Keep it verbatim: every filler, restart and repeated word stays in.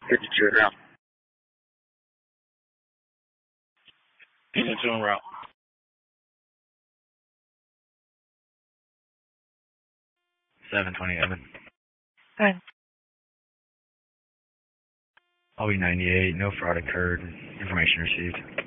fifty-two route. fifty-two en route. seven twenty Evan. Good. I'll be ninety-eight. No fraud occurred. Information received.